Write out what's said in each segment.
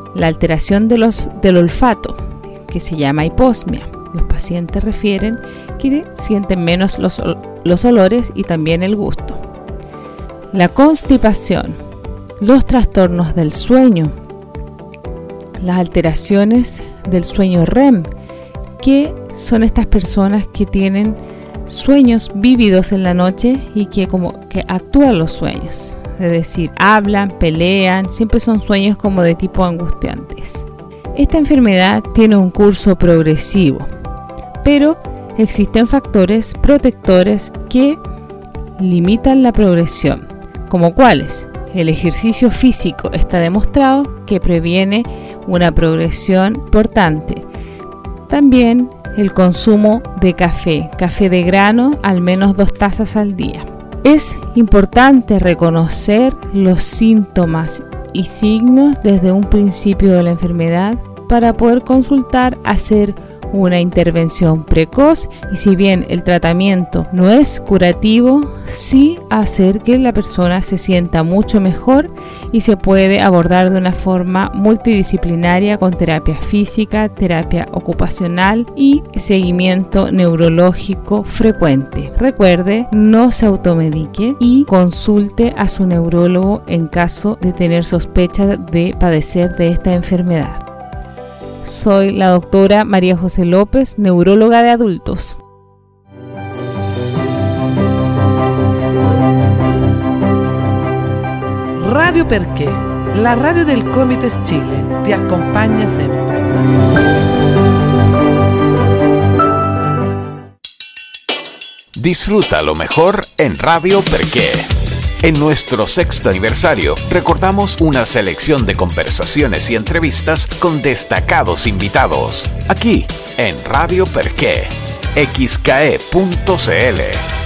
la alteración del olfato, que se llama hiposmia. Los pacientes refieren que sienten menos los olores y también el gusto. La constipación, los trastornos del sueño, las alteraciones del sueño REM, que son estas personas que tienen sueños vívidos en la noche y que como que actúan los sueños, es decir, hablan, pelean, siempre son sueños como de tipo angustiantes. Esta enfermedad tiene un curso progresivo, pero existen factores protectores que limitan la progresión, como cuáles. El ejercicio físico está demostrado que previene una progresión importante. También el consumo de café de grano, al menos 2 tazas al día. Es importante reconocer los síntomas y signos desde un principio de la enfermedad para poder consultar, hacer una intervención precoz y, si bien el tratamiento no es curativo, sí hacer que la persona se sienta mucho mejor y se puede abordar de una forma multidisciplinaria con terapia física, terapia ocupacional y seguimiento neurológico frecuente. Recuerde, no se automedique y consulte a su neurólogo en caso de tener sospecha de padecer de esta enfermedad. Soy la doctora María José López, neuróloga de adultos. Radio Perché, la radio del Comites Chile, ti acompaña siempre. Disfruta lo mejor en Radio Perché. En nuestro 6º aniversario, recordamos una selección de conversaciones y entrevistas con destacados invitados. Aquí, en Radio Perché, xke.cl.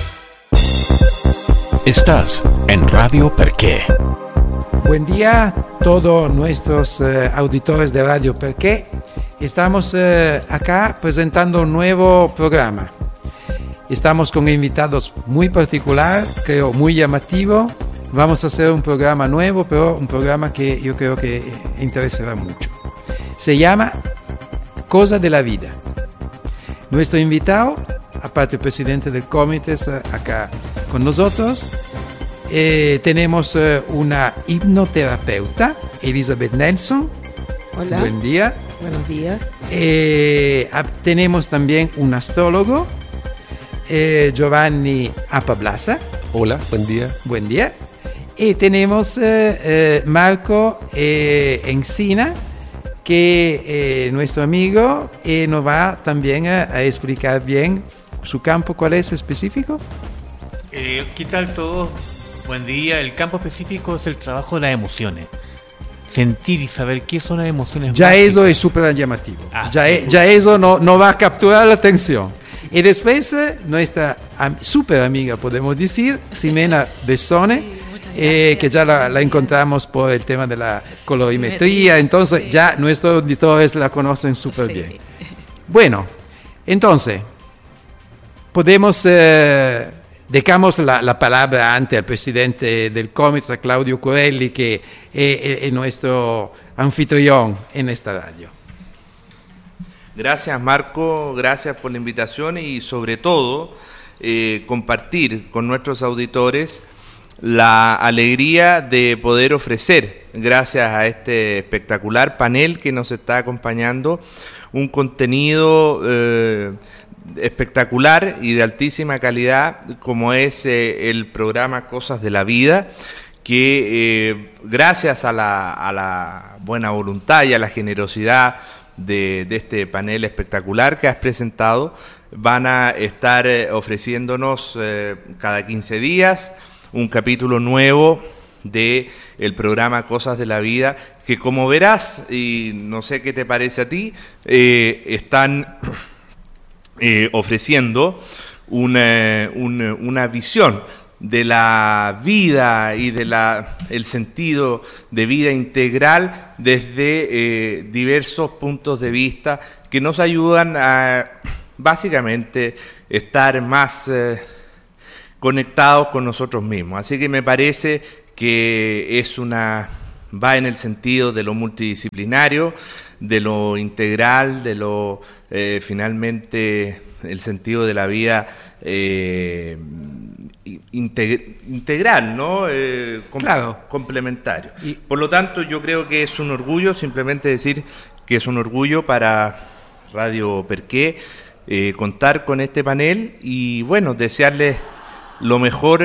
Estás en Radio Perché. Buen día a todos nuestros auditores de Radio Perché. Estamos acá presentando un nuevo programa. Estamos con invitados muy particular, creo muy llamativo. Vamos a hacer un programa nuevo, pero un programa que yo creo que interesará mucho. Se llama Cosa de la Vida. Nuestro invitado, aparte el presidente del comité, acá con nosotros, tenemos una hipnoterapeuta, Elizabeth Nelson. Hola. Buen día. Buenos días. Tenemos también un astrólogo, Giovanni Apablasa. Hola, buen día. Buen día. Y tenemos Marco Encina, que nuestro amigo nos va también a explicar bien su campo. ¿Cuál es específico? ¿Qué tal todos? Buen día. El campo específico es el trabajo de las emociones. Sentir y saber qué son las emociones. Ya básicas. Eso es súper llamativo. Ya eso no va a capturar la atención. Y después nuestra súper amiga, podemos decir, Ximena Bessone, que ya la encontramos por el tema de la colorimetría, entonces ya nuestros auditores la conocen súper bien. Bueno, entonces, podemos, dejamos la palabra ante al presidente del COMITES, a Claudio Corelli, que es nuestro anfitrión en esta radio. Gracias, Marco, gracias por la invitación y sobre todo compartir con nuestros auditores la alegría de poder ofrecer, gracias a este espectacular panel que nos está acompañando, un contenido espectacular y de altísima calidad como es el programa Cosas de la Vida, que gracias a la buena voluntad y a la generosidad de este panel espectacular que has presentado, van a estar ofreciéndonos cada 15 días un capítulo nuevo de el programa Cosas de la Vida, que como verás, y no sé qué te parece a ti, están ofreciendo una visión de la vida y de el sentido de vida integral desde diversos puntos de vista que nos ayudan a básicamente estar más conectados con nosotros mismos. Así que me parece que es una va en el sentido de lo multidisciplinario, de lo integral, de lo finalmente el sentido de la vida integral, ¿no? Claro. Complementario. Por lo tanto, yo creo que es un orgullo, simplemente decir que es un orgullo para Radio Perqué contar con este panel y bueno, desearles lo mejor,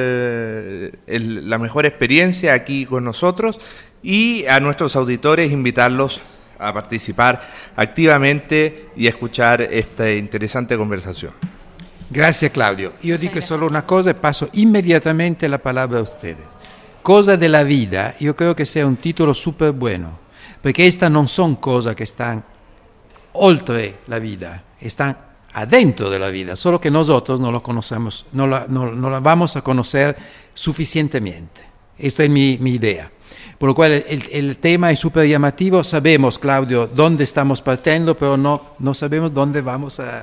la mejor experiencia aquí con nosotros y a nuestros auditores invitarlos a participar activamente y a escuchar esta interesante conversación. Gracias, Claudio. Io dico solo una cosa e passo immediatamente la palabra a ustedes. Cosa della vida, io credo che sia un titolo super bueno, perché estas non son cosas que están oltre la vida, están adentro de la vida, solo que nosotros no lo conocemos, no la vamos a conocer suficientemente. Esta es mi idea. Por lo cual el tema es súper llamativo. Sabemos, Claudio, dónde estamos partiendo, pero no sabemos dónde vamos a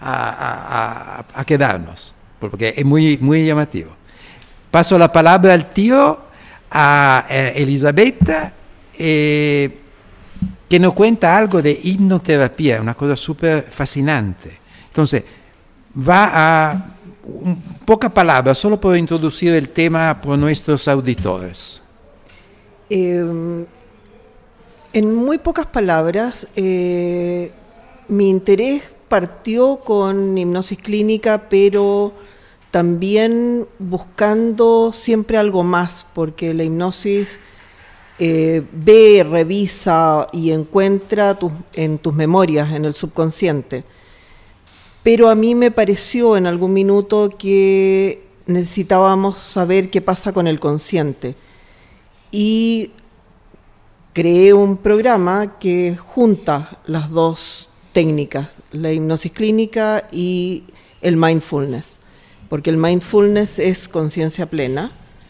quedarnos, porque es muy, muy llamativo. Paso la palabra al tío, a Elisabetta, que nos cuenta algo de hipnoterapia, una cosa súper fascinante. Entonces, va a pocas palabras, solo por introducir el tema por nuestros auditores. En muy pocas palabras, mi interés partió con hipnosis clínica, pero también buscando siempre algo más, porque la hipnosis ve, revisa y encuentra en tus memorias, en el subconsciente. Pero a mí me pareció en algún minuto que necesitábamos saber qué pasa con el consciente. Y creé un programa que junta las dos técnicas, la hipnosis clínica y el mindfulness, porque el mindfulness es conciencia plena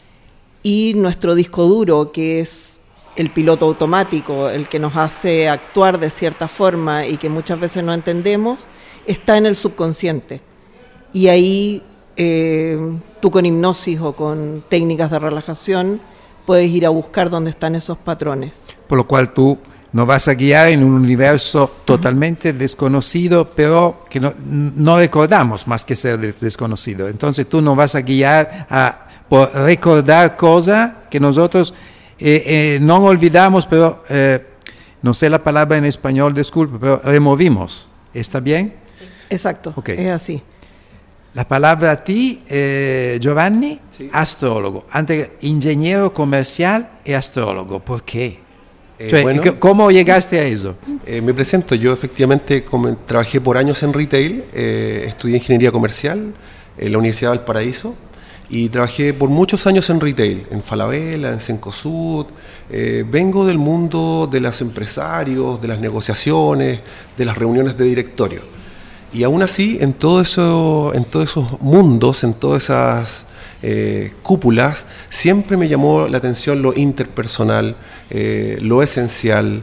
y nuestro disco duro, que es el piloto automático, el que nos hace actuar de cierta forma y que muchas veces no entendemos, está en el subconsciente. Y ahí tú con hipnosis o con técnicas de relajación puedes ir a buscar dónde están esos patrones. Por lo cual tú nos vas a guiar en un universo totalmente desconocido, pero que no recordamos más que ser desconocido. Entonces tú nos vas a guiar por recordar cosas que nosotros no olvidamos, pero no sé la palabra en español, disculpe, pero removimos. ¿Está bien? Exacto, okay. Es así. La palabra a ti, Giovanni, sí. Astrólogo, antes ingeniero comercial y astrólogo. ¿Por qué? Bueno, ¿cómo llegaste a eso? Me presento, yo efectivamente trabajé por años en retail, estudié ingeniería comercial en la Universidad de Valparaíso y trabajé por muchos años en retail, en Falabella, en Cencosud. Vengo del mundo de los empresarios, de las negociaciones, de las reuniones de directorio. Y aún así, en todos esos mundos, en todas esas cúpulas, siempre me llamó la atención lo interpersonal, lo esencial,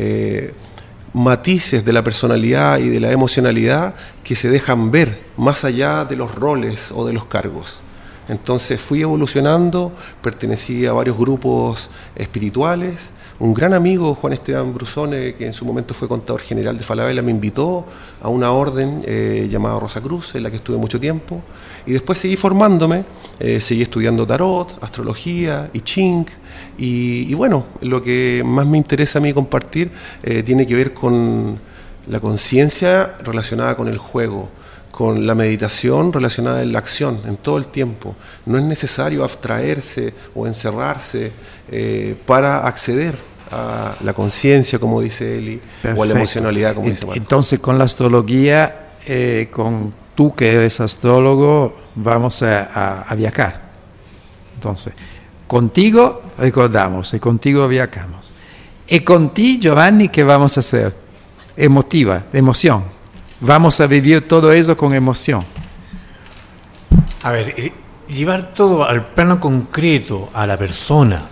matices de la personalidad y de la emocionalidad que se dejan ver más allá de los roles o de los cargos. Entonces fui evolucionando, pertenecí a varios grupos espirituales. Un gran amigo, Juan Esteban Brusone, que en su momento fue contador general de Falabella, me invitó a una orden llamada Rosa Cruz, en la que estuve mucho tiempo. Y después seguí formándome, seguí estudiando tarot, astrología, I Ching. Y bueno, lo que más me interesa a mí compartir tiene que ver con la conciencia relacionada con el juego, con la meditación relacionada en la acción, en todo el tiempo. No es necesario abstraerse o encerrarse para acceder a la conciencia, como dice Eli, o a la emocionalidad, como dice Marco. Entonces, con la astrología, con tú que eres astrólogo, vamos a viajar. Entonces, contigo recordamos y contigo viajamos. Y con ti, Giovanni, ¿qué vamos a hacer? Emoción. Vamos a vivir todo eso con emoción. A ver, llevar todo al plano concreto, a la persona,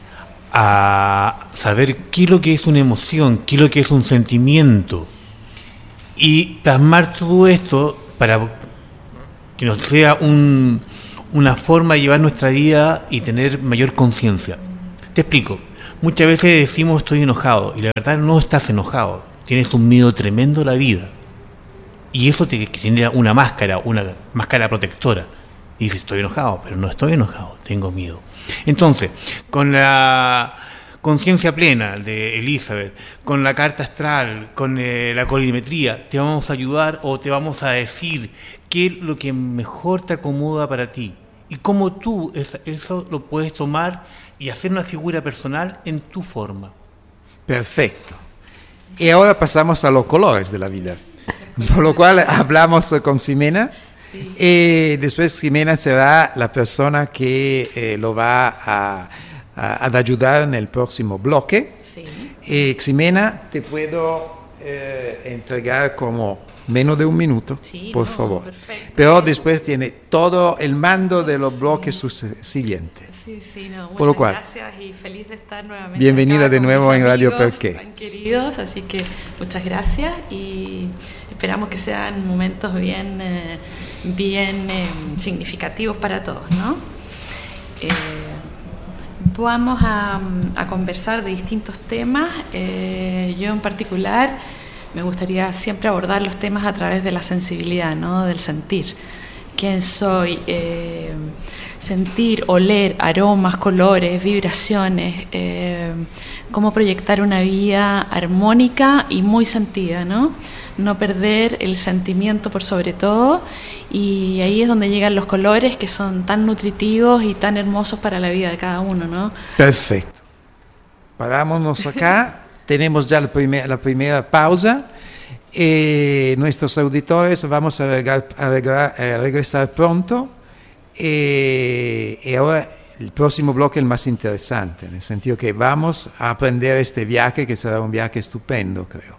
a saber qué es lo que es una emoción, qué es lo que es un sentimiento, y plasmar todo esto para que nos sea una forma de llevar nuestra vida y tener mayor conciencia. Te explico. Muchas veces decimos estoy enojado, y la verdad no estás enojado, tienes un miedo tremendo a la vida. Y eso te genera una máscara protectora. Y dices, estoy enojado, pero no estoy enojado, tengo miedo. Entonces, con la conciencia plena de Elizabeth, con la carta astral, con la colorimetría, te vamos a ayudar o te vamos a decir qué es lo que mejor te acomoda para ti. Y cómo tú eso lo puedes tomar y hacer una figura personal en tu forma. Perfecto. Y ahora pasamos a los colores de la vida. Por lo cual hablamos con Ximena. Sí. Y después Ximena será la persona que lo va a ayudar en el próximo bloque. Sí. Ximena, te puedo entregar como menos de un minuto, sí, por favor. Perfecto. Pero después tiene todo el mando de los bloques siguientes. Sí, muchas gracias y feliz de estar nuevamente. Bienvenida de nuevo en Radio Perqué. Tan queridos, así que muchas gracias y esperamos que sean momentos bien significativos para todos, ¿no? Vamos a conversar de distintos temas. Yo en particular me gustaría siempre abordar los temas a través de la sensibilidad, ¿no? Del sentir. ¿Quién soy? Sentir, oler, aromas, colores, vibraciones, cómo proyectar una vida armónica y muy sentida, ¿no? No perder el sentimiento por sobre todo, y ahí es donde llegan los colores que son tan nutritivos y tan hermosos para la vida de cada uno, ¿no? Perfecto. Parámonos acá, tenemos ya la primera pausa. Nuestros auditores vamos a regresar pronto. Y ahora el próximo bloque es el más interesante, en el sentido que vamos a aprender este viaje, que será un viaje estupendo, creo.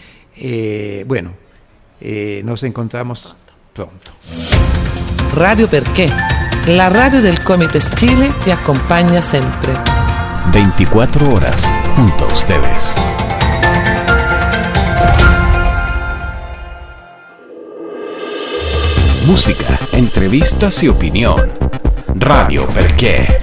Nos encontramos pronto. Radio Perqué, la radio del Comites Chile, te acompaña siempre. 24 horas junto a ustedes. Música, entrevistas y opinión. Radio Perqué.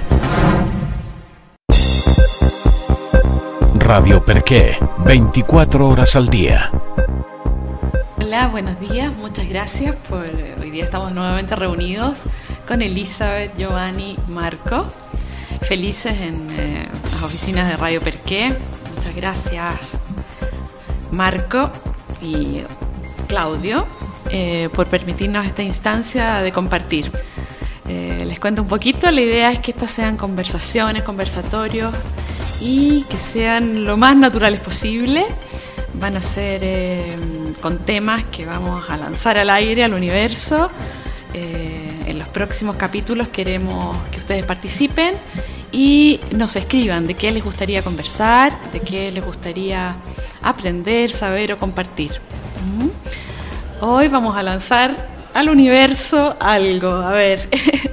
Radio Perqué, 24 horas al día. Hola, buenos días, muchas gracias por hoy día estamos nuevamente reunidos con Elizabeth, Giovanni, Marco, felices en las oficinas de Radio Perqué. Muchas gracias Marco y Claudio por permitirnos esta instancia de compartir. Les cuento un poquito, la idea es que estas sean conversaciones, conversatorios y que sean lo más naturales posible. Van a ser con temas que vamos a lanzar al aire, al universo. En los próximos capítulos queremos que ustedes participen y nos escriban de qué les gustaría conversar, de qué les gustaría aprender, saber o compartir. Hoy vamos a lanzar al universo algo. A ver,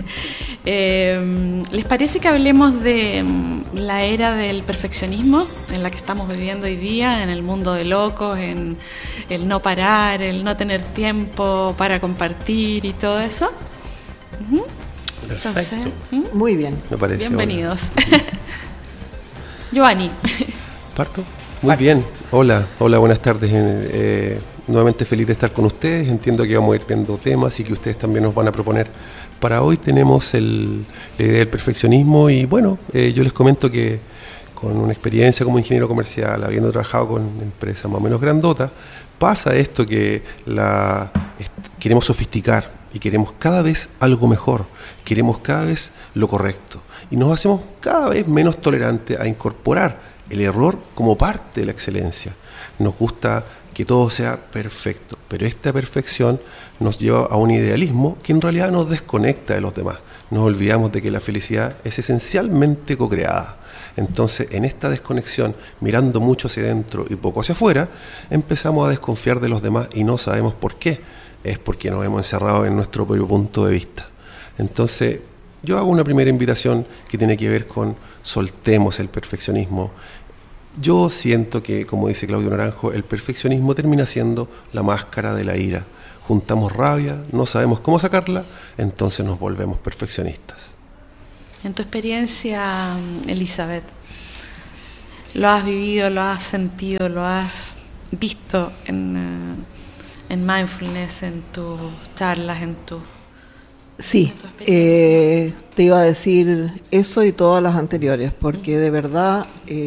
¿les parece que hablemos de la era del perfeccionismo en la que estamos viviendo hoy día, en el mundo de locos, en el no parar, el no tener tiempo para compartir y todo eso? Perfecto. Entonces, muy bien. Me parece. Bienvenidos. Giovanni. ¿Parto? Muy bien. Hola, buenas tardes. Nuevamente feliz de estar con ustedes. Entiendo que vamos a ir viendo temas y que ustedes también nos van a proponer. Para hoy tenemos la idea del perfeccionismo y bueno, yo les comento que con una experiencia como ingeniero comercial, habiendo trabajado con empresas más o menos grandotas, pasa esto que queremos sofisticar y queremos cada vez algo mejor, queremos cada vez lo correcto y nos hacemos cada vez menos tolerantes a incorporar el error como parte de la excelencia. Nos gusta que todo sea perfecto, pero esta perfección nos lleva a un idealismo que en realidad nos desconecta de los demás. Nos olvidamos de que la felicidad es esencialmente co-creada. Entonces, en esta desconexión, mirando mucho hacia adentro y poco hacia afuera, empezamos a desconfiar de los demás y no sabemos por qué. Es porque nos hemos encerrado en nuestro propio punto de vista. Entonces, yo hago una primera invitación que tiene que ver con soltemos el perfeccionismo. Yo siento que, como dice Claudio Naranjo, el perfeccionismo termina siendo la máscara de la ira. Juntamos rabia, no sabemos cómo sacarla, entonces nos volvemos perfeccionistas. En tu experiencia, Elizabeth, lo has vivido, lo has sentido, lo has visto en mindfulness, en tus charlas, en tu... Sí, te iba a decir eso y todas las anteriores, porque de verdad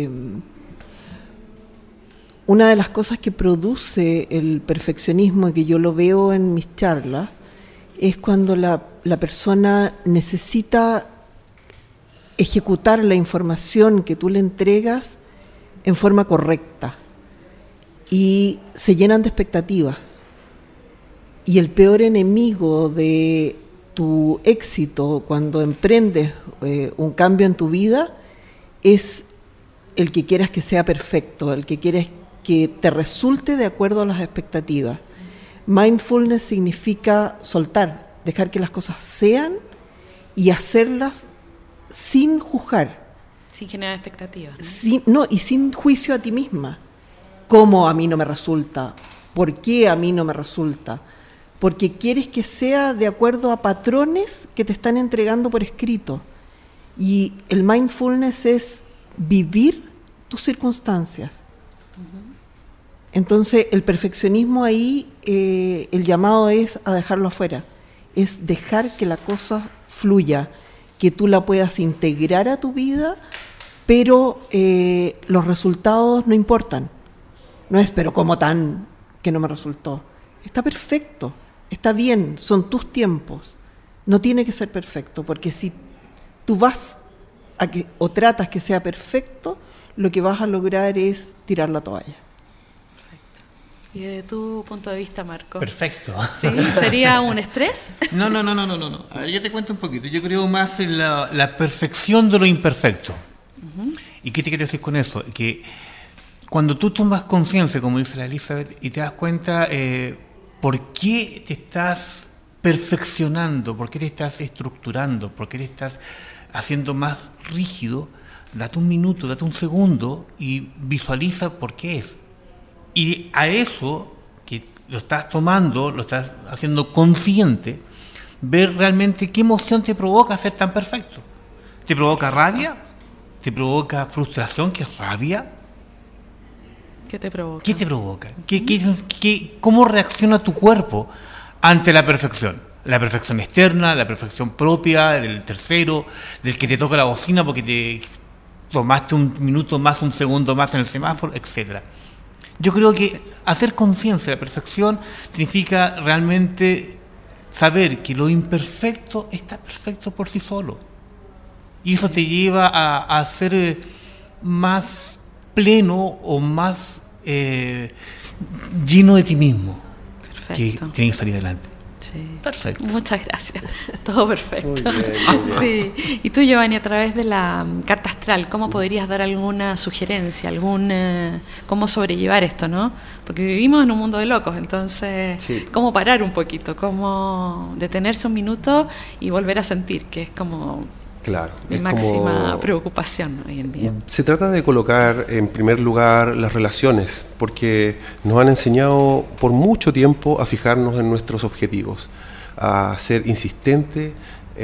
una de las cosas que produce el perfeccionismo, y que yo lo veo en mis charlas, es cuando la persona necesita ejecutar la información que tú le entregas en forma correcta y se llenan de expectativas. Y el peor enemigo de tu éxito cuando emprendes un cambio en tu vida es el que quieras que sea perfecto, el que quieres que te resulte de acuerdo a las expectativas. Mindfulness significa soltar, dejar que las cosas sean y hacerlas sin juzgar. Sin generar expectativas, ¿no? Y sin juicio a ti misma. ¿Cómo a mí no me resulta? ¿Por qué a mí no me resulta? Porque quieres que sea de acuerdo a patrones que te están entregando por escrito. Y el mindfulness es vivir tus circunstancias. Uh-huh. Entonces, el perfeccionismo ahí, el llamado es a dejarlo afuera. Es dejar que la cosa fluya, que tú la puedas integrar a tu vida, pero los resultados no importan. No es, pero ¿cómo tan que no me resultó? Está perfecto, está bien, son tus tiempos. No tiene que ser perfecto, porque si tú vas o tratas que sea perfecto, lo que vas a lograr es tirar la toalla. Y desde tu punto de vista, Marco. Perfecto. ¿Sí? ¿Sería un estrés? No. A ver, yo te cuento un poquito. Yo creo más en la perfección de lo imperfecto. Uh-huh. ¿Y qué te quiero decir con eso? Que cuando tú tomas conciencia, como dice la Elizabeth, y te das cuenta por qué te estás perfeccionando, por qué te estás estructurando, por qué te estás haciendo más rígido, date un minuto, date un segundo y visualiza por qué es. Y a eso, que lo estás tomando, lo estás haciendo consciente, ver realmente qué emoción te provoca ser tan perfecto. ¿Te provoca rabia? ¿Te provoca frustración? ¿Qué es rabia? ¿Qué te provoca? ¿Qué te provoca? ¿Cómo reacciona tu cuerpo ante la perfección? La perfección externa, la perfección propia, del tercero, del que te toca la bocina porque te tomaste un minuto más, un segundo más en el semáforo, etcétera. Yo creo que hacer conciencia de la perfección significa realmente saber que lo imperfecto está perfecto por sí solo. Y eso te lleva a ser más pleno o más lleno de ti mismo. Perfecto. Que tienes que salir adelante. Sí. Perfecto. Muchas gracias. Todo perfecto. Muy bien. Sí. Y tú, Giovanni, a través de la carta astral, ¿cómo podrías dar alguna sugerencia, cómo sobrellevar esto, no? Porque vivimos en un mundo de locos, entonces, sí. ¿Cómo parar un poquito? ¿Cómo detenerse un minuto y volver a sentir? Que es como claro, mi máxima preocupación hoy en día. Se trata de colocar en primer lugar las relaciones, porque nos han enseñado por mucho tiempo a fijarnos en nuestros objetivos, a ser insistentes,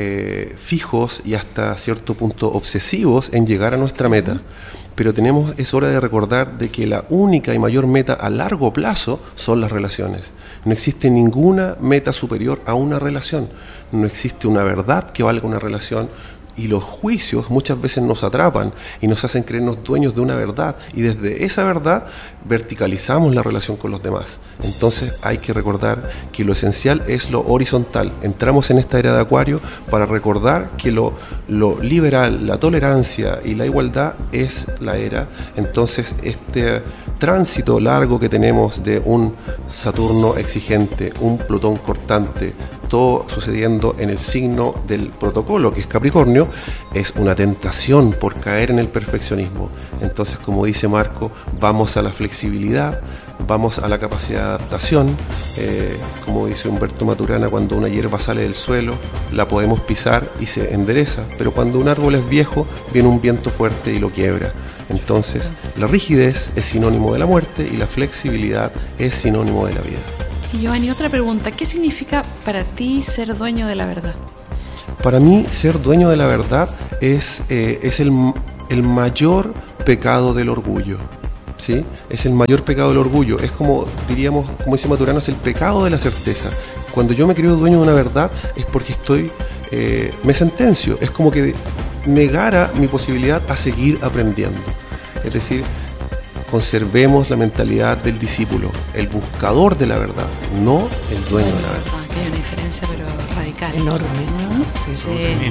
fijos y hasta cierto punto obsesivos en llegar a nuestra meta. Pero es hora de recordar de que la única y mayor meta a largo plazo son las relaciones. No existe ninguna meta superior a una relación. No existe una verdad que valga una relación. Y los juicios muchas veces nos atrapan y nos hacen creernos dueños de una verdad. Y desde esa verdad verticalizamos la relación con los demás. Entonces hay que recordar que lo esencial es lo horizontal. Entramos en esta era de Acuario para recordar que lo liberal, la tolerancia y la igualdad es la era. Entonces este tránsito largo que tenemos de un Saturno exigente, un Plutón cortante, todo sucediendo en el signo del protocolo, que es Capricornio, es una tentación por caer en el perfeccionismo. Entonces, como dice Marco, vamos a la flexibilidad, vamos a la capacidad de adaptación. Como dice Humberto Maturana, cuando una hierba sale del suelo, la podemos pisar y se endereza, pero cuando un árbol es viejo, viene un viento fuerte y lo quiebra. Entonces, la rigidez es sinónimo de la muerte y la flexibilidad es sinónimo de la vida. Y Giovanni, otra pregunta, ¿qué significa para ti ser dueño de la verdad? Para mí, ser dueño de la verdad es el mayor pecado del orgullo. ¿Sí? Es el mayor pecado del orgullo. Es como, diríamos, como dice Maturana, es el pecado de la certeza. Cuando yo me creo dueño de una verdad es porque me sentencio. Es como que negara mi posibilidad a seguir aprendiendo. Es decir, conservemos la mentalidad del discípulo, el buscador de la verdad, no el dueño de la verdad. Que hay una diferencia pero radical. Enorme. ¿No? Sí.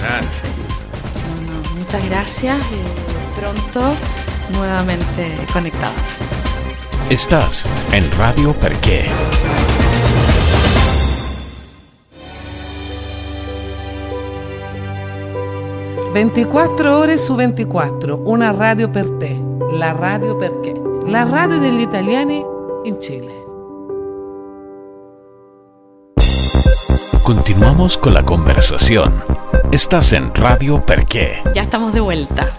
Muchas gracias. Pronto nuevamente conectados. Estás en Radio Perqué. «24 ore su 24, una radio per te, la radio perché, la radio degli italiani in Chile». Continuamos con la conversación. Estás en Radio Perqué. Ya estamos de vuelta.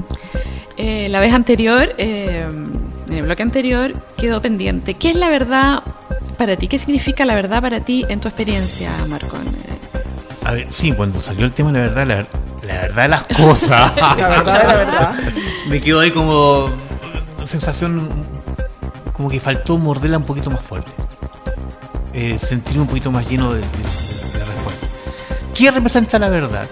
La vez anterior, en el bloque anterior, quedó pendiente. ¿Qué es la verdad para ti? ¿Qué significa la verdad para ti en tu experiencia, Marco? A ver, sí, cuando salió el tema de la verdad de las cosas. La verdad de la verdad. Me quedó ahí como sensación, como que faltó morderla un poquito más fuerte. Sentirme un poquito más lleno de respuesta. ¿Qué representa la verdad?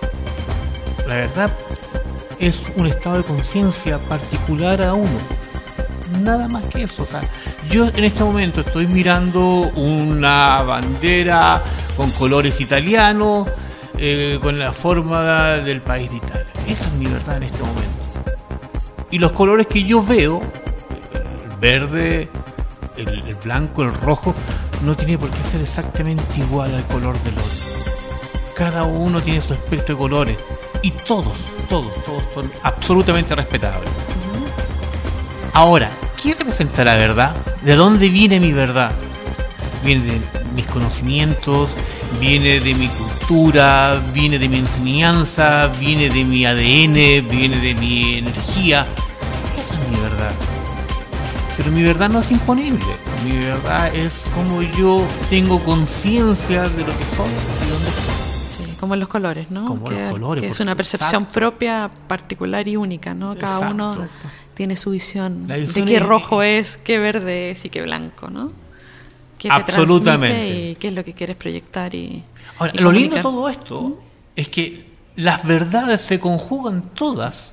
La verdad es un estado de conciencia particular a uno. Nada más que eso. O sea, yo en este momento estoy mirando una bandera con colores italianos, con la forma del país de Italia. Esa es mi verdad en este momento. Y los colores que yo veo, el verde, el blanco, el rojo, no tiene por qué ser exactamente igual al color del otro. Cada uno tiene su espectro de colores y todos son absolutamente respetables. Ahora, ¿qué representa la verdad? ¿De dónde viene mi verdad? Viene de mis conocimientos, viene de mi cultura, viene de mi enseñanza, viene de mi ADN, viene de mi energía. Esa es mi verdad. Pero mi verdad no es imponible. Mi verdad es como yo tengo conciencia de lo que soy y dónde estoy. Como en los colores, ¿no? Como los colores. Que es una percepción propia, particular y única, ¿no? Cada uno tiene su visión de qué rojo es, qué verde es y qué blanco, ¿no? Qué te transmite y qué es lo que quieres proyectar y ahora, lo lindo de todo esto es que las verdades se conjugan todas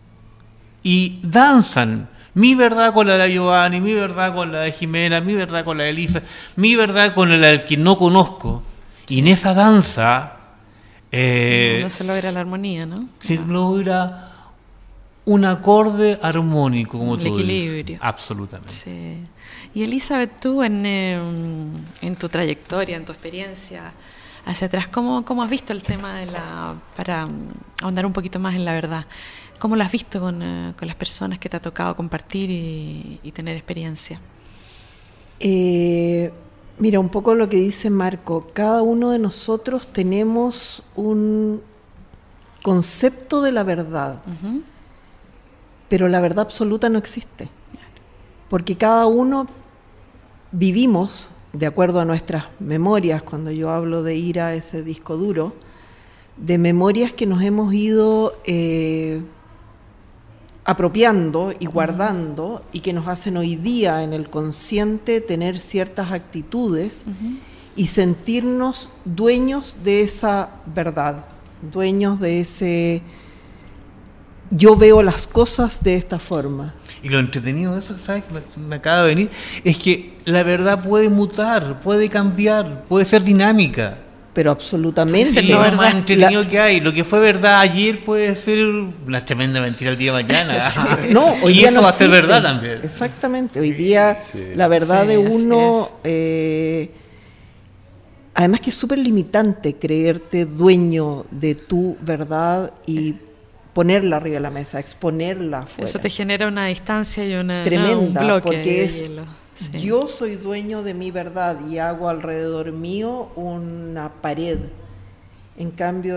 y danzan. Mi verdad con la de Giovanni, mi verdad con la de Jimena, mi verdad con la de Elisa, mi verdad con la del que no conozco. Y en esa danza no se logra la armonía, ¿no? Se logra un acorde armónico, como tú dices. Equilibrio. Absolutamente. Sí. Y Elizabeth, tú en tu trayectoria, en tu experiencia hacia atrás, ¿cómo has visto el tema para ahondar un poquito más en la verdad? ¿Cómo lo has visto con las personas que te ha tocado compartir y tener experiencia? Mira, un poco lo que dice Marco, cada uno de nosotros tenemos un concepto de la verdad, pero la verdad absoluta no existe, porque cada uno vivimos de acuerdo a nuestras memorias. Cuando yo hablo de ir a ese disco duro, de memorias que nos hemos ido apropiando y guardando y que nos hacen hoy día en el consciente tener ciertas actitudes y sentirnos dueños de esa verdad, dueños de ese yo veo las cosas de esta forma. Y lo entretenido de eso, ¿sabes? Me acaba de venir, es que la verdad puede mutar, puede cambiar, puede ser dinámica. Pero absolutamente. Sí, lo más entretenido que hay. Lo que fue verdad ayer puede ser una tremenda mentira el día de mañana. Sí. No, hoy y día eso no va a ser existe. verdad también. Exactamente. Hoy día la verdad de uno... además que es súper limitante creerte dueño de tu verdad y ponerla arriba de la mesa, exponerla afuera. Eso te genera una distancia y tremenda, un bloque porque es hielo. Sí. Yo soy dueño de mi verdad y hago alrededor mío una pared. En cambio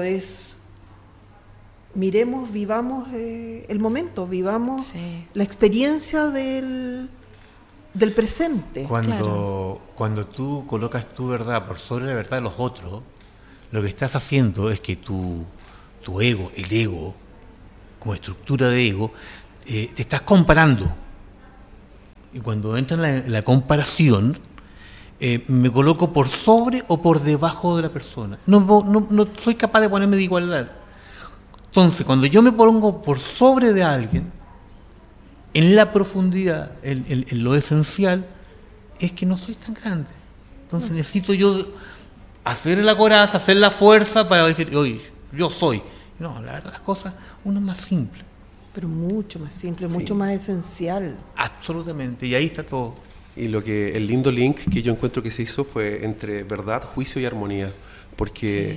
miremos, vivamos el momento, vivamos la experiencia del presente. Cuando tú colocas tu verdad por sobre la verdad de los otros, lo que estás haciendo es que tu ego, el ego, como estructura de ego, te estás comparando. Y cuando entra en la comparación, me coloco por sobre o por debajo de la persona. No soy capaz de ponerme de igualdad. Entonces, cuando yo me pongo por sobre de alguien, en la profundidad, en lo esencial, es que no soy tan grande. Entonces necesito yo hacer la coraza, hacer la fuerza para decir, oye, yo soy. No, la verdad, las cosas, uno es más simple. Pero mucho más simple, mucho más esencial. Absolutamente, y ahí está todo. Y el lindo link que yo encuentro que se hizo fue entre verdad, juicio y armonía, porque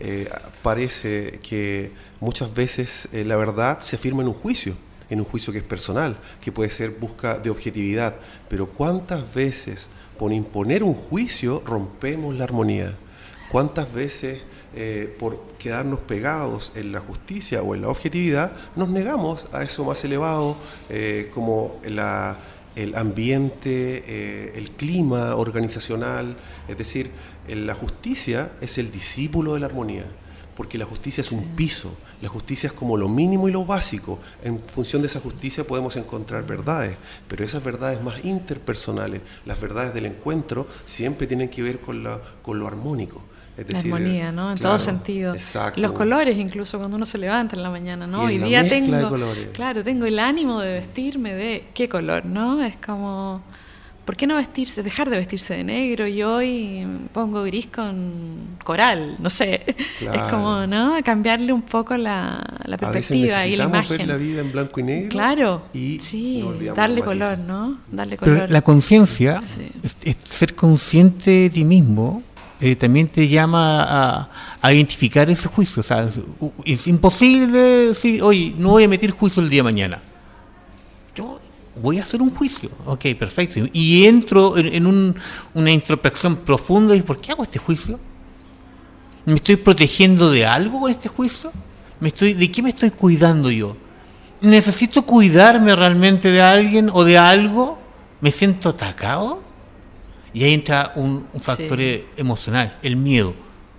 parece que muchas veces la verdad se afirma en un juicio que es personal, que puede ser busca de objetividad, pero ¿cuántas veces por imponer un juicio rompemos la armonía? ¿Cuántas veces por quedarnos pegados en la justicia o en la objetividad nos negamos a eso más elevado, como el ambiente, el clima organizacional? Es decir, la justicia es el discípulo de la armonía, porque la justicia es un piso, la justicia es como lo mínimo y lo básico. En función de esa justicia podemos encontrar verdades, pero esas verdades más interpersonales, las verdades del encuentro, siempre tienen que ver con lo armónico. Es decir, la armonía, ¿no? En claro, todo sentido. Exacto. Los colores, incluso cuando uno se levanta en la mañana, ¿no? Y Hoy día tengo el ánimo de vestirme de qué color, ¿no? Es como, ¿por qué no dejar de vestirse de negro? Y hoy pongo gris con coral, no sé. Claro. Es como, ¿no? Cambiarle un poco la perspectiva y la imagen. Ver la vida en blanco y negro. Claro. Y sí, no darle color, ¿no? Darle color. Pero la conciencia, es ser consciente de ti mismo, también te llama a identificar ese juicio. O sea, es imposible decir, oye, no voy a emitir juicio el día de mañana. Yo voy a hacer un juicio. Ok, perfecto. Y entro en una introspección profunda y ¿por qué hago este juicio? ¿Me estoy protegiendo de algo con este juicio? ¿De qué me estoy cuidando yo? ¿Necesito cuidarme realmente de alguien o de algo? ¿Me siento atacado? Y ahí entra un factor emocional, el miedo.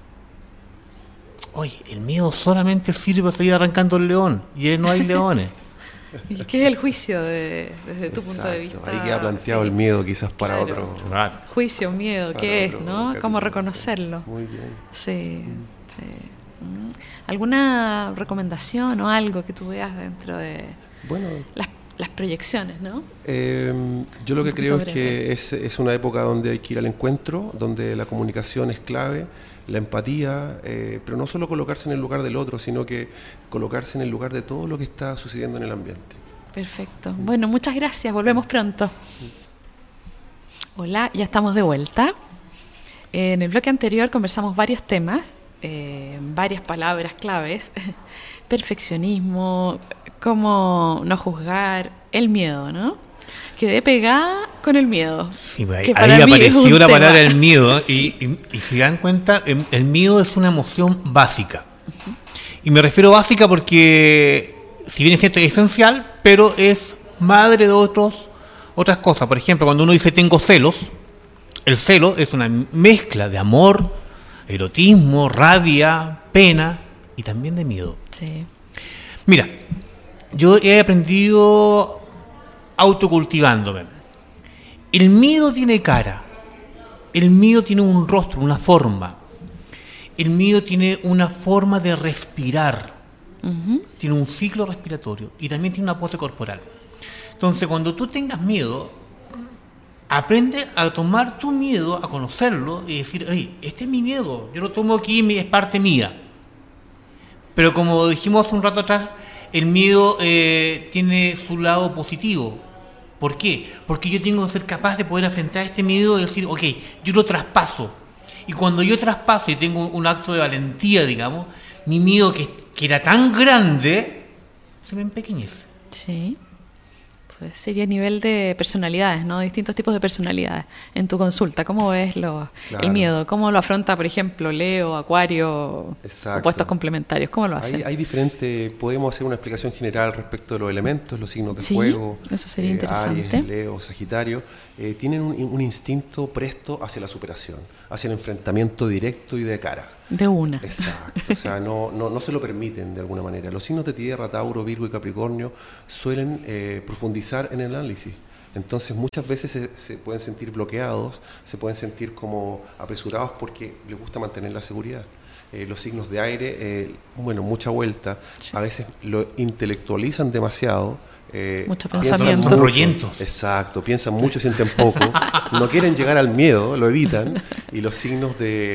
Oye, el miedo solamente sirve para seguir arrancando el león, y no hay leones. ¿Y qué es el juicio desde tu punto de vista? Ahí queda planteado el miedo quizás para otro. Claro. Juicio, miedo, ¿qué es, no? Capítulo. ¿Cómo reconocerlo? Muy bien. Sí. ¿Alguna recomendación o algo que tú veas dentro de las proyecciones, no? Yo lo que creo es que es una época donde hay que ir al encuentro, donde la comunicación es clave, la empatía, pero no solo colocarse en el lugar del otro, sino que colocarse en el lugar de todo lo que está sucediendo en el ambiente. Perfecto. Bueno, muchas gracias. Volvemos pronto. Hola, ya estamos de vuelta. En el bloque anterior conversamos varios temas, varias palabras claves. Perfeccionismo, cómo no juzgar, el miedo, ¿no? Quedé pegada con el miedo. Sí, ahí apareció la palabra el miedo y si dan cuenta, el miedo es una emoción básica. Uh-huh. Y me refiero básica porque, si bien es cierto, es esencial, pero es madre de otras cosas. Por ejemplo, cuando uno dice tengo celos, el celo es una mezcla de amor, erotismo, rabia, pena y también de miedo. Sí. Mira, yo he aprendido autocultivándome. El miedo tiene cara, el miedo tiene un rostro, una forma. El miedo tiene una forma de respirar, tiene un ciclo respiratorio y también tiene una pose corporal. Entonces, cuando tú tengas miedo, aprende a tomar tu miedo, a conocerlo y decir, oye, este es mi miedo, yo lo tomo aquí, es parte mía. Pero como dijimos hace un rato atrás, el miedo tiene su lado positivo. ¿Por qué? Porque yo tengo que ser capaz de poder enfrentar este miedo y decir, ok, yo lo traspaso. Y cuando yo traspaso y tengo un acto de valentía, digamos, mi miedo que era tan grande, se me empequeñece. Sí. Pues sería a nivel de personalidades, ¿no? Distintos tipos de personalidades. En tu consulta, ¿cómo ves el miedo? ¿Cómo lo afronta, por ejemplo, Leo, Acuario, opuestos complementarios? ¿Cómo lo hacen? Hay diferentes, podemos hacer una explicación general respecto de los elementos, los signos de fuego. Eso sería interesante. Aries, Leo, Sagitario, tienen un instinto presto hacia la superación, hacia el enfrentamiento directo y de cara. De una. Exacto, o sea, no se lo permiten de alguna manera. Los signos de tierra, Tauro, Virgo y Capricornio, suelen profundizar en el análisis. Entonces muchas veces se pueden sentir bloqueados, se pueden sentir como apresurados porque les gusta mantener la seguridad. Los signos de aire, mucha vuelta, sí. A veces lo intelectualizan demasiado. Mucho pensamiento. Mucho, exacto, piensan mucho, sienten poco, no quieren llegar al miedo, lo evitan, y los signos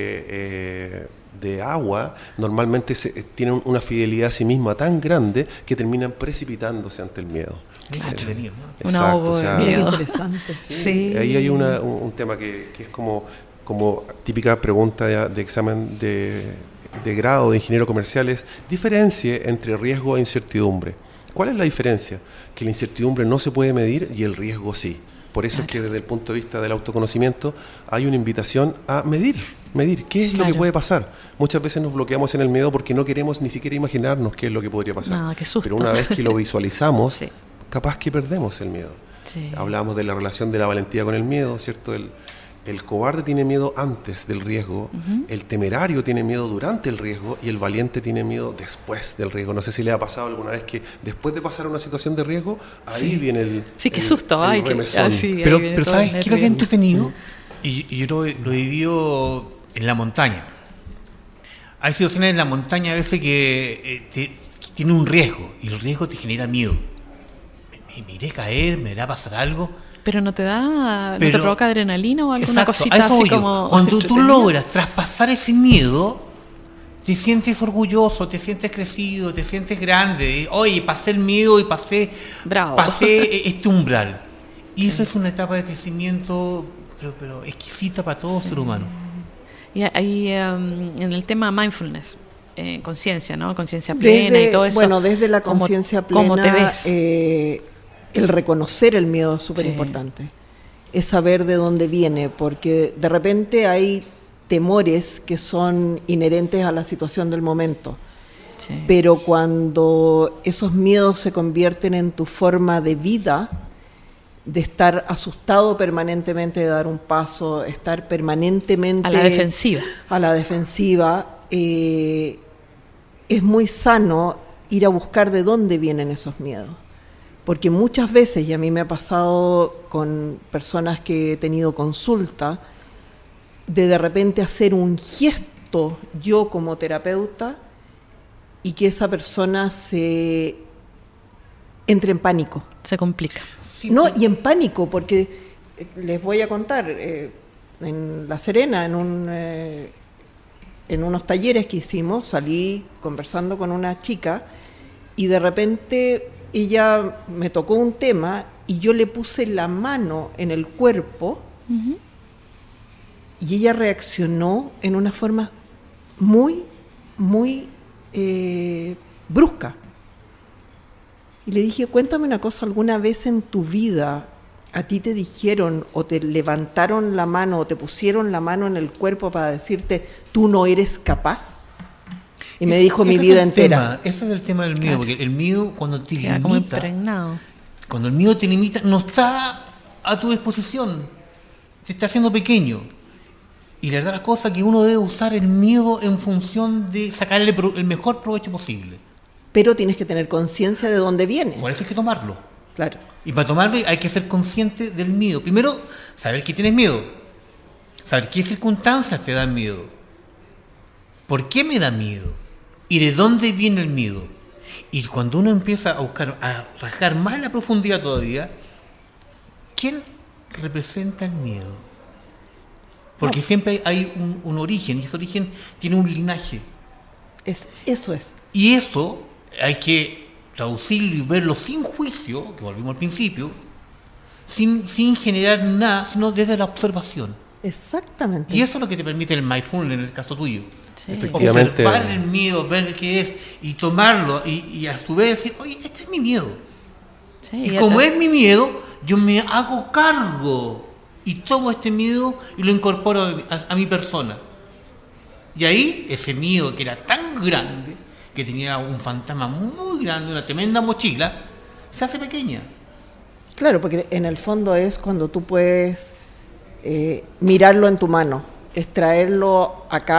de agua normalmente tienen una fidelidad a sí misma tan grande que terminan precipitándose ante el miedo. Claro, exacto, un ahogo, o sea, mira qué interesante. Sí. Ahí hay un tema que es como típica pregunta de examen de grado de ingeniero comercial, es diferencie entre riesgo e incertidumbre. ¿Cuál es la diferencia? Que la incertidumbre no se puede medir y el riesgo sí. Por eso es que desde el punto de vista del autoconocimiento hay una invitación a medir qué es lo que puede pasar. Muchas veces nos bloqueamos en el miedo porque no queremos ni siquiera imaginarnos qué es lo que podría pasar. Qué susto. Pero una vez que lo visualizamos, capaz que perdemos el miedo. Sí. Hablábamos de la relación de la valentía con el miedo, ¿cierto? El cobarde tiene miedo antes del riesgo, el temerario tiene miedo durante el riesgo y el valiente tiene miedo después del riesgo. No sé si le ha pasado alguna vez que después de pasar una situación de riesgo, ahí viene el qué susto, remesón. Pero ¿sabes qué es lo que he entretenido? Y yo lo he vivido en la montaña. Hay situaciones en la montaña a veces que tiene un riesgo y el riesgo te genera miedo. ¿Me iré a caer? ¿Me irá a pasar algo? Pero no te provoca adrenalina o alguna cosita así como... Cuando tú logras traspasar ese miedo, te sientes orgulloso, te sientes crecido, te sientes grande. Oye, pasé el miedo y pasé este umbral. Y eso es una etapa de crecimiento, pero exquisita para todo ser humano. Y ahí en el tema mindfulness, conciencia, ¿no? Conciencia plena y todo eso. Bueno, desde la conciencia plena... ¿Cómo te ves? El reconocer el miedo es súper importante. Es saber de dónde viene, porque de repente hay temores que son inherentes a la situación del momento. Sí. Pero cuando esos miedos se convierten en tu forma de vida, de estar asustado permanentemente de dar un paso, estar permanentemente... A la defensiva, es muy sano ir a buscar de dónde vienen esos miedos. Porque muchas veces, y a mí me ha pasado con personas que he tenido consulta, de repente hacer un gesto yo como terapeuta y que esa persona se entre en pánico. Se complica. Sí, no, y en pánico, porque les voy a contar, en La Serena, en unos talleres que hicimos, salí conversando con una chica y de repente... ella me tocó un tema y yo le puse la mano en el cuerpo y ella reaccionó en una forma muy, muy brusca. Y le dije, cuéntame una cosa, ¿alguna vez en tu vida a ti te dijeron o te levantaron la mano o te pusieron la mano en el cuerpo para decirte, tú no eres capaz? Y me dijo mi vida entera. Ese es el tema del miedo, porque el miedo cuando te limita, como impregnado. Cuando el miedo te limita, no está a tu disposición, te está haciendo pequeño. Y la verdad la cosa es que uno debe usar el miedo en función de sacarle el mejor provecho posible. Pero tienes que tener conciencia de dónde viene. Por eso hay que tomarlo. Claro. Y para tomarlo hay que ser consciente del miedo. Primero, saber que tienes miedo. Saber qué circunstancias te dan miedo. ¿Por qué me da miedo? ¿Y de dónde viene el miedo? Y cuando uno empieza a buscar, a rascar más la profundidad todavía, ¿quién representa el miedo? Porque siempre hay un origen, y ese origen tiene un linaje. Eso es. Y eso hay que traducirlo y verlo sin juicio, que volvimos al principio, sin generar nada, sino desde la observación. Exactamente. Y eso es lo que te permite el mindfulness en el caso tuyo. Sí. Efectivamente. Observar el miedo, ver qué es y tomarlo y a su vez decir, oye, este es mi miedo. Sí, y como es mi miedo, yo me hago cargo y tomo este miedo y lo incorporo a mi persona. Y ahí ese miedo que era tan grande, que tenía un fantasma muy grande, una tremenda mochila, se hace pequeña. Claro, porque en el fondo es cuando tú puedes mirarlo en tu mano, extraerlo acá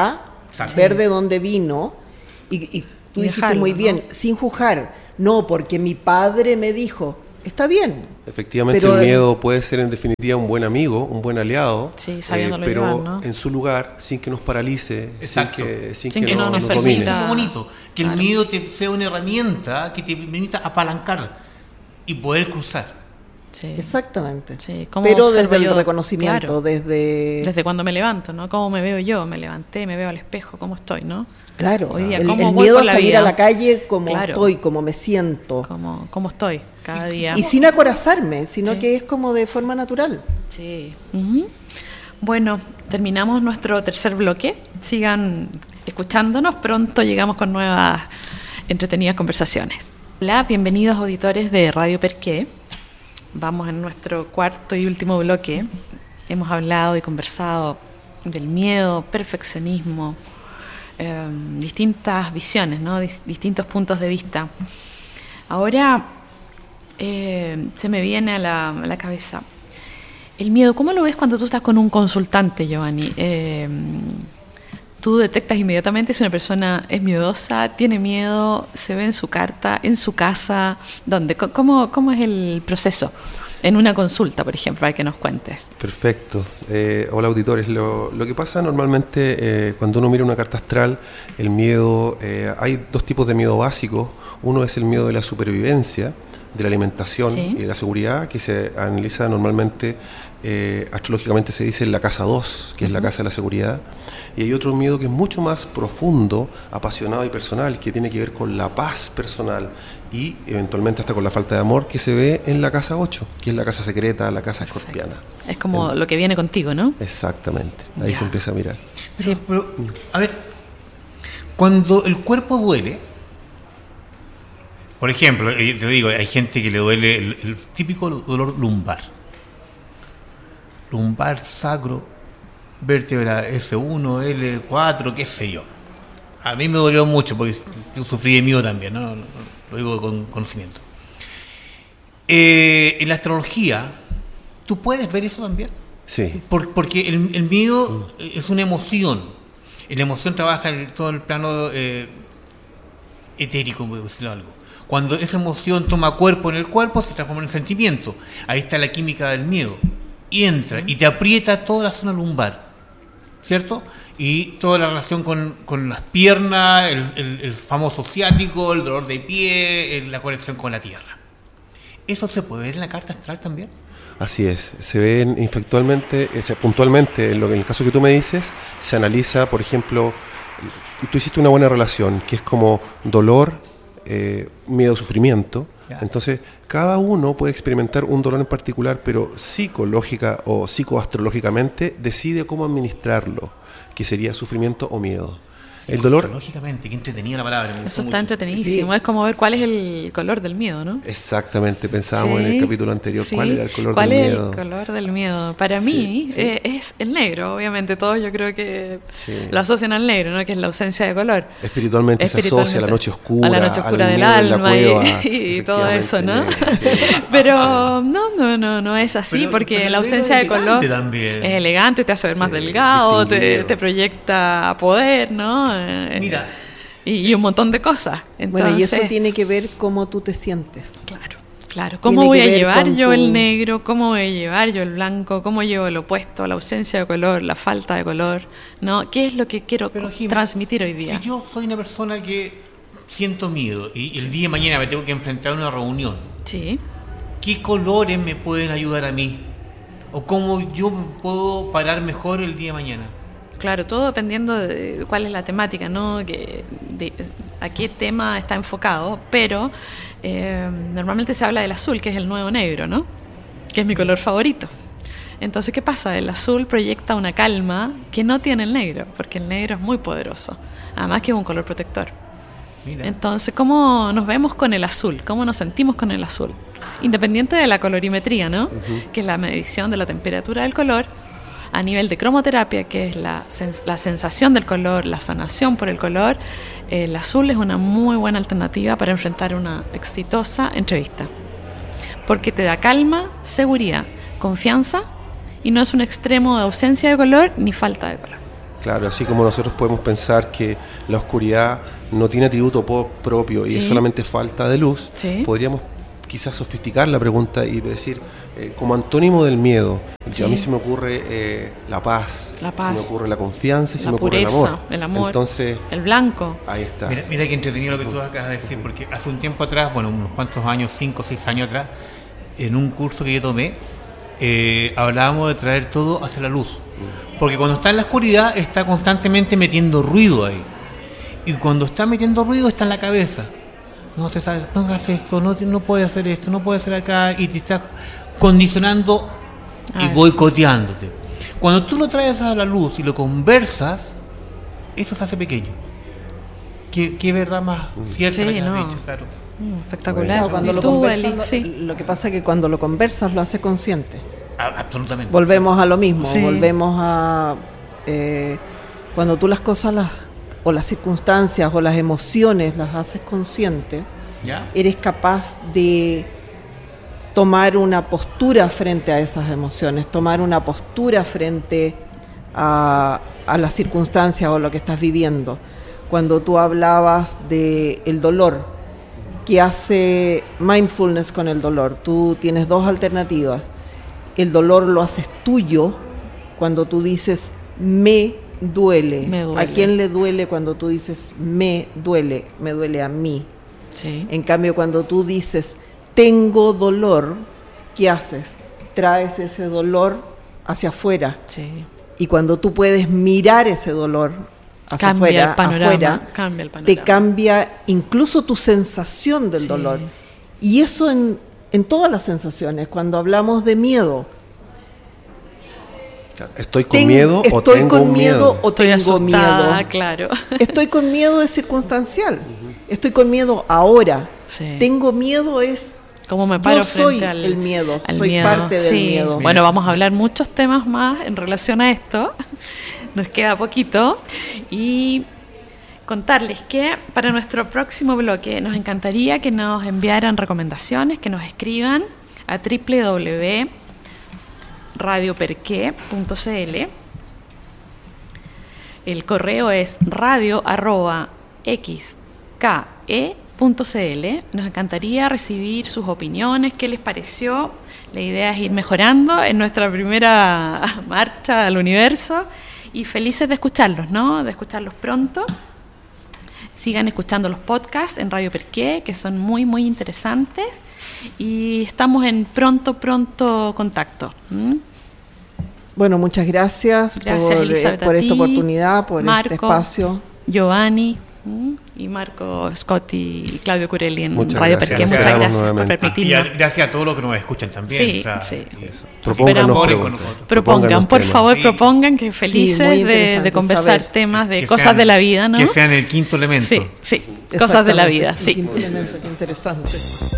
ver de dónde vino y tú dijiste dejarlo, muy ¿no? bien, sin juzgar, no porque mi padre me dijo, está bien. Efectivamente, Pero el miedo puede ser en definitiva un buen amigo, un buen aliado, Sí, sabiéndolo pero llevar, ¿no? en su lugar, sin que nos paralice, Exacto. sin Sin que que no nos nos permita. domine. Eso es lo bonito, que Claro. el miedo te sea una herramienta que te permita apalancar y poder cruzar. Sí. Exactamente. Sí, ¿cómo Pero observo desde el yo? reconocimiento, Claro. desde... Desde cuando me levanto, ¿no? ¿Cómo me veo yo? Me levanté, me veo al espejo, ¿cómo estoy, no? Claro, Hoy día, el ¿cómo voy miedo por a la salir vida? a la calle como Claro. estoy, como me siento. ¿Cómo estoy cada día? Y sin acorazarme, sino Sí. que es como de forma natural. Sí. Ujú. Bueno, terminamos nuestro tercer bloque. Sigan escuchándonos. Pronto llegamos con nuevas entretenidas conversaciones. Hola, bienvenidos auditores de Radio Perqué. Vamos en nuestro cuarto y último bloque. Hemos hablado y conversado del miedo, perfeccionismo, distintas visiones, ¿no? Distintos puntos de vista. Ahora se me viene a la cabeza el miedo. ¿Cómo lo ves cuando tú estás con un consultante, Giovanni? Tú detectas inmediatamente si una persona es miedosa, tiene miedo, se ve en su carta, en su casa, ¿dónde? ¿Cómo es el proceso? En una consulta, por ejemplo, para que nos cuentes. Perfecto. Hola auditores. Lo que pasa normalmente cuando uno mira una carta astral, el miedo, hay dos tipos de miedo básicos. Uno es el miedo de la supervivencia, de la alimentación Sí. y de la seguridad, que se analiza normalmente, astrológicamente se dice en la casa 2, que es la casa de la seguridad. Y hay otro miedo que es mucho más profundo, apasionado y personal, que tiene que ver con la paz personal y eventualmente hasta con la falta de amor, que se ve en la casa 8, que es la casa secreta, la casa escorpiana. Es como lo que viene contigo, ¿no? Exactamente, ahí Ya. se empieza a mirar. Sí. Pero, a ver, cuando el cuerpo duele, por ejemplo, te digo, hay gente que le duele el típico dolor lumbar. Lumbar, sacro, vértebra S1, L4, qué sé yo. A mí me dolió mucho porque yo sufrí de miedo también, ¿no? Lo digo con conocimiento. En la astrología, ¿tú puedes ver eso también? Sí, Porque el miedo es una emoción. La emoción trabaja en todo el plano etérico, por decirlo algo. Cuando esa emoción toma cuerpo en el cuerpo, se transforma en sentimiento. Ahí está la química del miedo. Y entra y te aprieta toda la zona lumbar, ¿cierto? Y toda la relación con las piernas, el famoso ciático, el dolor de pie, la conexión con la tierra. ¿Eso se puede ver en la carta astral también? así es. Se ven infectualmente, puntualmente, en el caso que tú me dices, se analiza, por ejemplo, tú hiciste una buena relación, que es como dolor, miedo, sufrimiento. Ya. Entonces, cada uno puede experimentar un dolor en particular, pero psicológica o psicoastrológicamente decide cómo administrarlo, que sería sufrimiento o miedo. El dolor, Lógicamente, qué entretenida la palabra. me gustó Eso está mucho. entretenidísimo. Es como ver cuál es el color del miedo, ¿no? exactamente, pensábamos en Sí, el capítulo anterior, sí. ¿cuál era el color ¿Cuál del es miedo? el color del miedo? Para Sí, mí sí. Es el negro, obviamente. Todos yo creo que Sí. lo asocian al negro, ¿no? Que es la ausencia de color. Espiritualmente se asocia a la noche oscura, a la noche oscura al del miedo en la alma cueva, y todo eso, ¿no? efectivamente, sí. Pero no es así, Pero- porque pero la el negro ausencia de es color elegante también. es elegante, te hace ver más Sí, delgado, distinguido. te proyecta poder, ¿no? Mira, Y un montón de cosas. Bueno, y eso Entonces, tiene que ver cómo tú te sientes. Claro. ¿Cómo Tiene voy que a ver llevar con yo tu- el negro? ¿Cómo voy a llevar yo el blanco? ¿Cómo llevo el opuesto? La ausencia de color, la falta de color, ¿no? ¿Qué es lo que quiero Pero, Jim, transmitir hoy día? si yo soy una persona que siento miedo y el día de mañana me tengo que enfrentar a una reunión, Sí. ¿qué colores me pueden ayudar a mí? ¿O cómo yo puedo parar mejor el día de mañana? Claro, todo dependiendo de cuál es la temática, ¿no? A qué tema está enfocado, pero normalmente se habla del azul, que es el nuevo negro, ¿no? Que es mi color favorito. Entonces, ¿qué pasa? El azul proyecta una calma que no tiene el negro, porque el negro es muy poderoso, además que es un color protector. Mira. Entonces, ¿cómo nos vemos con el azul? ¿Cómo nos sentimos con el azul? Independiente de la colorimetría, ¿no? Que es la medición de la temperatura del color, a nivel de cromoterapia, que es la sensación del color, la sanación por el color, el azul es una muy buena alternativa para enfrentar una exitosa entrevista. Porque te da calma, seguridad, confianza y no es un extremo de ausencia de color ni falta de color. Claro, así como nosotros podemos pensar que la oscuridad no tiene atributo propio y es solamente falta de luz, podríamos quizás sofisticar la pregunta y decir, como antónimo del miedo, a mí se me ocurre la paz, se me ocurre la confianza y se me ocurre el amor, entonces, el blanco. Ahí está. Mira qué entretenido lo que tú acabas de decir, porque hace un tiempo atrás, unos cuantos años, 5 o 6 años atrás, en un curso que yo tomé, hablábamos de traer todo hacia la luz. Porque cuando está en la oscuridad está constantemente metiendo ruido ahí. Y cuando está metiendo ruido está en la cabeza. No se sabe, no hagas esto, no puedes hacer esto, no puedes hacer acá, y te estás condicionando y boicoteándote. Cuando tú lo traes a la luz y lo conversas, eso se hace pequeño. Qué verdad más cierta la que has dicho, claro. Espectacular. No, cuando lo que pasa es que cuando lo conversas lo haces consciente. Absolutamente. Volvemos a lo mismo, volvemos a cuando tú las cosas o las circunstancias o las emociones las haces conscientes, eres capaz de tomar una postura frente a esas emociones, tomar una postura frente a las circunstancias o lo que estás viviendo. Cuando tú hablabas de el dolor, que hace mindfulness con el dolor, tú tienes dos alternativas. El dolor lo haces tuyo cuando tú dices me duele. ¿A quién le duele cuando tú dices me duele? Me duele a mí. Sí. En cambio, cuando tú dices tengo dolor, ¿qué haces? Traes ese dolor hacia afuera. Sí. Y cuando tú puedes mirar ese dolor hacia afuera, cambia el panorama. Te cambia incluso tu sensación del dolor. Y eso en todas las sensaciones, cuando hablamos de miedo. ¿Estoy con miedo o tengo miedo? Estoy asustada, claro. Estoy con miedo es circunstancial. Estoy con miedo ahora. Sí. Tengo miedo es... ¿Cómo me paro yo soy frente el miedo, soy miedo. Parte del miedo. Bueno, vamos a hablar muchos temas más en relación a esto. Nos queda poquito. Y contarles que para nuestro próximo bloque nos encantaría que nos enviaran recomendaciones, que nos escriban a www.radioperque.cl. El correo es radio@xke.cl. Nos encantaría recibir sus opiniones, qué les pareció. La idea es ir mejorando en nuestra primera marcha al universo y felices de escucharlos, ¿no? De escucharlos pronto. Sigan escuchando los podcasts en Radio Perqué, que son muy, muy interesantes. Y estamos en pronto contacto. Bueno, muchas gracias por esta oportunidad, por Marco, este espacio. Giovanni y Marco, Scott y Claudio Curelli en muchas Radio gracias. Perqué. Muchas gracias por permitirnos. Y gracias a todos los que nos escuchan también. Sí, o sea, sí. Propongan, por favor, propongan, que felices de conversar temas de cosas de la vida, ¿no? Que sean el quinto elemento. Sí, cosas de la vida, el quinto elemento, qué interesante.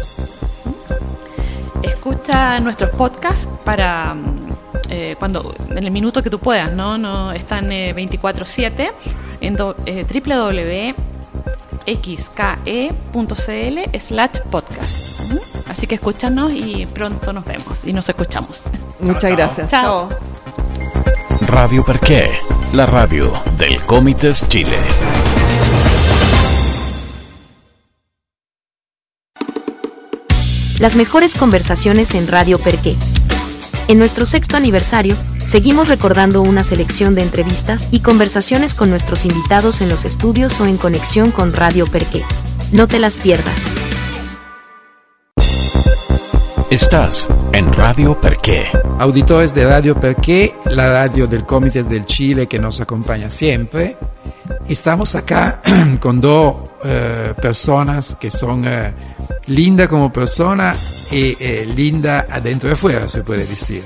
Escucha nuestros podcasts para cuando en el minuto que tú puedas, no están 24/7 en www.xke.cl/podcast. Así que escúchanos y pronto nos vemos y nos escuchamos. Muchas gracias. Chao. Radio Perqué, la radio del Comites Chile. Las mejores conversaciones en Radio Perqué. En nuestro 6º aniversario, seguimos recordando una selección de entrevistas y conversaciones con nuestros invitados en los estudios o en conexión con Radio Perqué. No te las pierdas. Estás en Radio Perqué. Auditores de Radio Perqué, la radio del Comites del Chile que nos acompaña siempre. Estamos acá con dos personas que son linda como persona y linda adentro y afuera, se puede decir.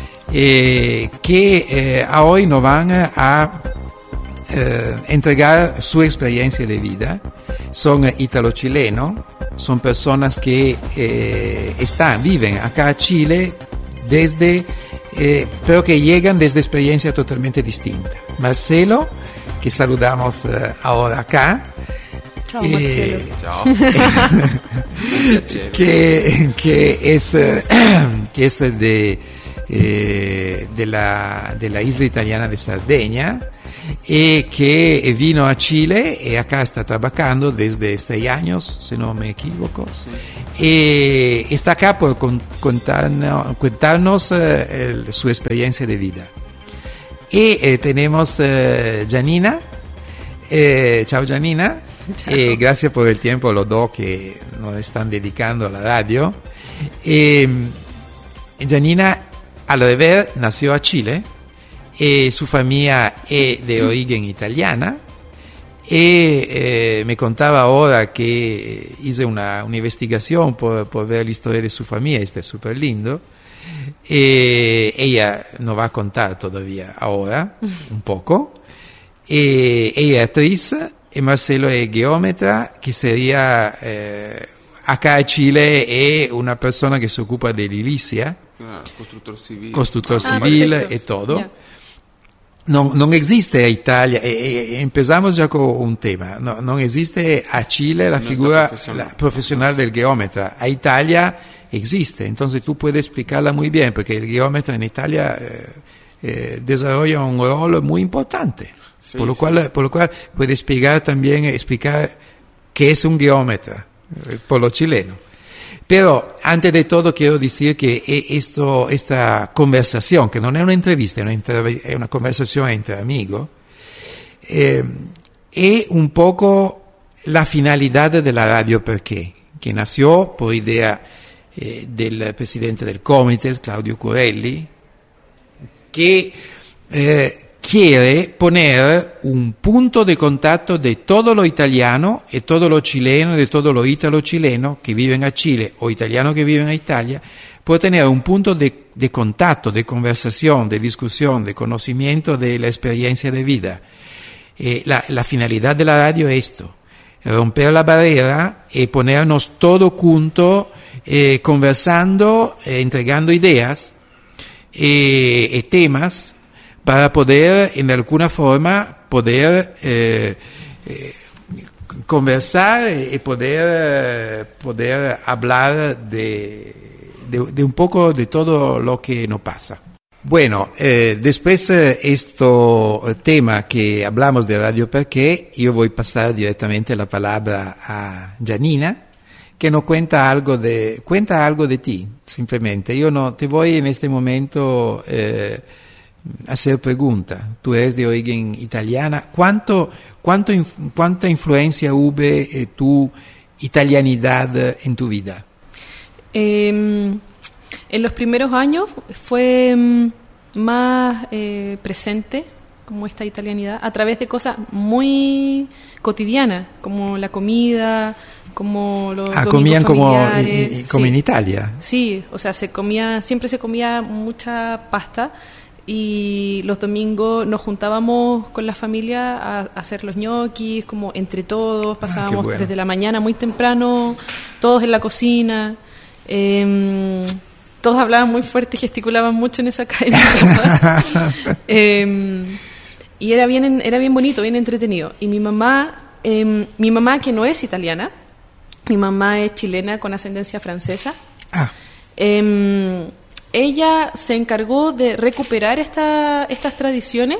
Que hoy nos van a entregar su experiencia de vida. Son italo-chilenos, son personas que viven acá en Chile pero que llegan desde experiencias totalmente distintas. Marcelo, que saludamos ahora acá. Chao, Marcelo. Chao. que es de de la isla italiana de Sardegna, y que vino a Chile y acá está trabajando desde 6 años, si no me equivoco. Sí. Y está acá por contarnos su experiencia de vida. Y tenemos Janina. Ciao Janina. Gracias por el tiempo los dos que nos están dedicando a la radio. Janina, al revés, nació a Chile. Su familia es de origen italiana. Me contaba ahora que hice una investigación por ver la historia de su familia. Está súper lindo. Ella nos va a contar todavía ahora un poco. Ella es actriz y Marcelo es geómetra, que sería acá en Chile es una persona que se ocupa de edilicia, constructor civil y todo. Yeah. No existe a Italia, empezamos ya con un tema, no existe a Chile la figura profesional del geómetra. A Italia existe, entonces tú puedes explicarla muy bien, porque el geómetra en Italia desarrolla un rol muy importante. Sí, por lo cual puede explicar qué es un geómetra por los chilenos. Pero antes de todo quiero decir que esta conversación, que no es una entrevista, es una conversación entre amigos, es un poco la finalidad de la radio Perché, que nació por idea del presidente del comité, Claudio Curelli, que quiere poner un punto de contacto de todo lo italiano y todo lo chileno, de todo lo ítalo-chileno que viven a Chile o italiano que viven a Italia, por tener un punto de contacto, de conversación, de discusión, de conocimiento de la experiencia de vida. La finalidad de la radio es esto, romper la barrera y ponernos todos juntos, conversando, entregando ideas y temas, para poder, en alguna forma, conversar y poder hablar de un poco de todo lo que nos pasa. Bueno, después este tema que hablamos de Radio Perché, yo voy a pasar directamente la palabra a Janina, que nos cuenta algo de ti, simplemente. Yo no te voy en este momento hacer pregunta. Tú eres de origen italiana. ¿Cuánta influencia hubo tu italianidad en tu vida? En los primeros años fue más presente como esta italianidad a través de cosas muy cotidianas, como la comida, como los comían familiares. como en Italia. Sí, o sea, siempre se comía mucha pasta. Y los domingos nos juntábamos con la familia a hacer los ñoquis, como entre todos, pasábamos desde la mañana muy temprano, todos en la cocina, todos hablaban muy fuerte y gesticulaban mucho en esa casa. Y era bien bonito, bien entretenido. Y mi mamá que no es italiana, mi mamá es chilena con ascendencia francesa. Ella se encargó de recuperar estas tradiciones